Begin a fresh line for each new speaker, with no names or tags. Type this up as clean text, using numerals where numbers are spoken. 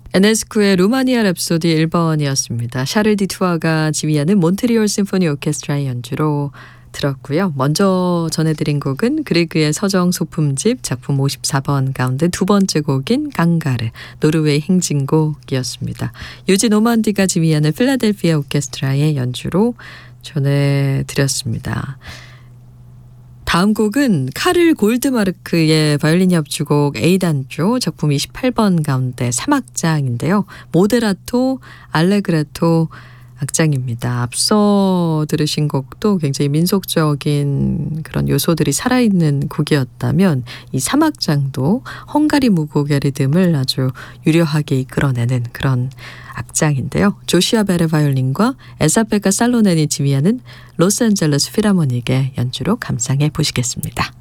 에네스쿠의 루마니아 랩소디 1번이었습니다. 샤를 디투아가 지휘하는 몬트리올 심포니 오케스트라의 연주로 들었고요. 먼저 전해드린 곡은 그리그의 서정 소품집 작품 54번 가운데 두 번째 곡인 강가르, 노르웨이 행진곡이었습니다. 유지 노만디가 지휘하는 필라델피아 오케스트라의 연주로 전해드렸습니다. 다음 곡은 카를 골드마르크의 바이올린 협주곡 A단조 작품 28번 가운데 3악장인데요. 모데라토, 알레그레토 악장입니다. 앞서 들으신 곡도 굉장히 민속적인 그런 요소들이 살아있는 곡이었다면 이 3악장도 헝가리 무곡의 리듬을 아주 유려하게 이끌어내는 그런 악장인데요. 조시아 베레 바이올린과 에사페카 살로넨이 지휘하는 로스앤젤레스 필하모닉의 연주로 감상해 보시겠습니다.